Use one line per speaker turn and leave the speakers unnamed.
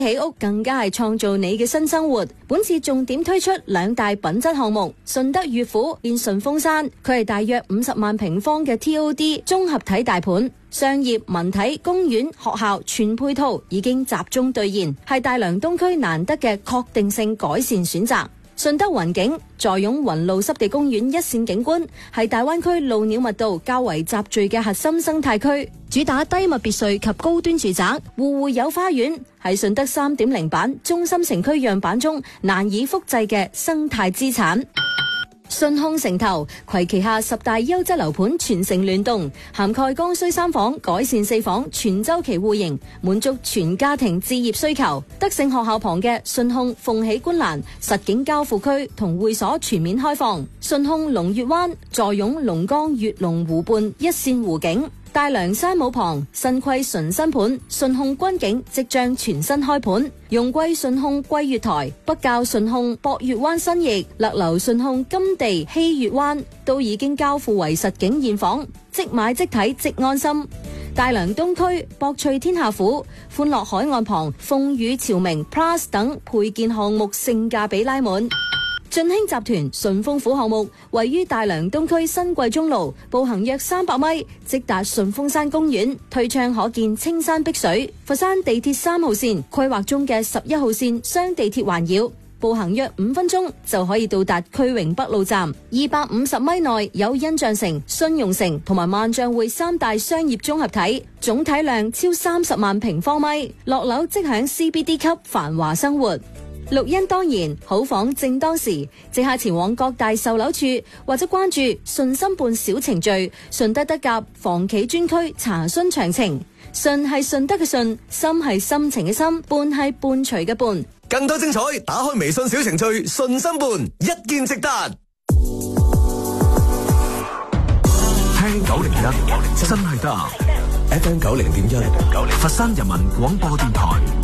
起屋更加係創造你嘅新生活。本次重點推出2大品質項目，順德悅府變順峰山，佢係大約50萬平方嘅 TOD 綜合體大盤，商業、文體、公園、學校全配套已經集中兌現，係大良東區難得嘅確定性改善選擇。順德雲景坐擁雲路濕地公園一線景觀，係大灣區鷺鳥密度較為集聚嘅核心生態區，主打低密別墅及高端住宅，戶戶有花園，係順德 3.0 版中心城區樣板中難以複製嘅生態資產。順控城投攜旗下10大優質樓盤全城聯動，涵蓋剛需3房、改善4房，全周期戶型，滿足全家庭置業需求。德勝學校旁嘅順控鳳喜觀瀾實景交付區同會所全面開放。順控龍悅灣坐擁龍崗悅龍湖畔一線湖景。大涼山姆旁新規純新盤順控軍景即將全新開盤，容桂順控桂月台、北滘順控博月灣新翼、勒流順控金地希月灣都已經交付為實景現房，即買即睇即安心。大良東區博翠天下府、歡樂海岸旁鳳羽朝明 Plus 等配件項目性價比拉滿。晉興集團順豐府項目位於大良東區新貴中路，步行約300米即達順峰山公園，推窗可見青山碧水。佛山地鐵3號線規劃中嘅11號線雙地鐵環繞，步行約5分鐘就可以到達區榮北路站。250米內有印象城、信用城同埋萬象匯3大商業綜合體，總體量超30萬平方米，落樓即享 CBD 級繁華生活。綠茵當然，好房正當時，即刻前往各大售樓處或者關注順心伴小程序、順德德甲房企專區查詢詳情。順係順德嘅順，心係心情嘅心，伴係伴隨嘅伴。
更多精彩，打開微信小程序順心伴，一見即得。
聽901真係得 FM 90.1，佛山人民廣播電台。